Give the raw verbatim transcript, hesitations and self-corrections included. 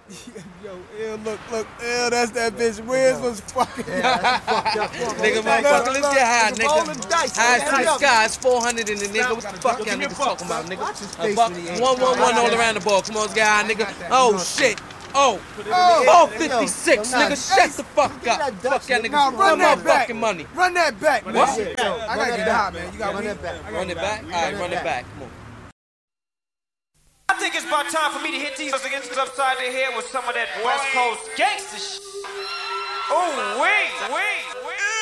Yo, ew, look, look, ew, that's that bitch. Wiz was fucking. Yeah, fucked up. Nigga, motherfucker, let's get high, nigga. Dice, High man. to the sky, it's four hundred in the nigga. What the fuck y'all niggas talking about, nigga? Watch his A face buck, when he ain't- one, one, one all around the ball. Come on, let's get high, nigga. Oh, shit. Oh, four fifty-six, Yo, yo, nigga, shut the fuck Give up. that Dutch, Fuck y'all nigga. niggas, Nah, run run my that back. fucking money. Run that back, man. What? Shit. Yo, I run gotta that get back. high, man. You got Run me. that back. Run it back? All right, run it back. Come on. I think it's about time for me to hit these against upside the head with some of that West Coast gangster shit. Oh, wait, wait.